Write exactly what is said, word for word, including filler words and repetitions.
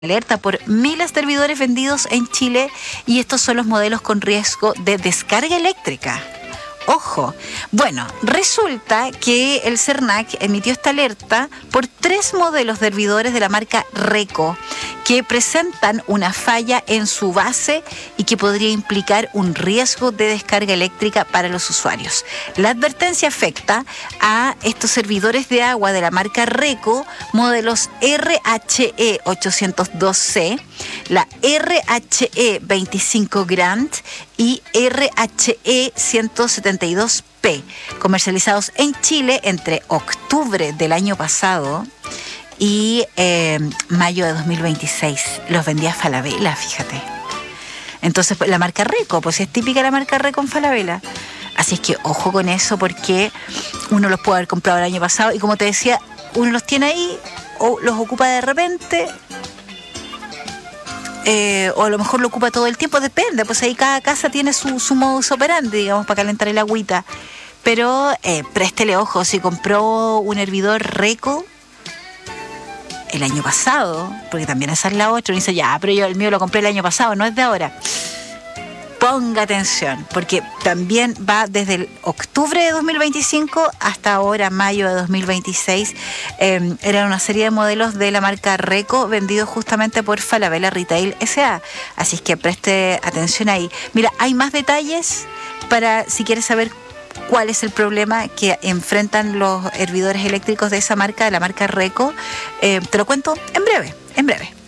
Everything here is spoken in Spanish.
Alerta por miles de hervidores vendidos en Chile y estos son los modelos con riesgo de descarga eléctrica. Ojo, bueno, resulta que el CERNAC emitió esta alerta por tres modelos de hervidores de la marca Reco que presentan una falla en su base y que podría implicar un riesgo de descarga eléctrica para los usuarios. La advertencia afecta a estos hervidores de agua de la marca Reco, modelos R H E ochocientos dos C, la R H E veinticinco Grand y R H E ciento setenta y dos P, comercializados en Chile entre octubre del año pasado y eh, mayo de dos mil veintiséis. Los vendía Falabella, fíjate. Entonces, la marca Reco, pues es típica la marca Reco en Falabella. Así es que ojo con eso, porque uno los puede haber comprado el año pasado y, como te decía, uno los tiene ahí o los ocupa de repente, eh, o a lo mejor lo ocupa todo el tiempo, depende. Pues ahí cada casa tiene su, su modus operandi, digamos, para calentar el agüita. Pero eh, préstele ojo, si compró un hervidor Reco el año pasado, porque también esa es la otra, uno dice, ya, pero yo el mío lo compré el año pasado, no es de ahora. Ponga atención, porque también va desde el octubre de dos mil veinticinco hasta ahora, mayo de dos mil veintiséis. Eh, eran una serie de modelos de la marca Reco vendidos justamente por Falabella Retail S A. Así es que preste atención ahí. Mira, hay más detalles para si quieres saber cuál es el problema que enfrentan los hervidores eléctricos de esa marca, de la marca Reco. Eh, te lo cuento en breve, en breve.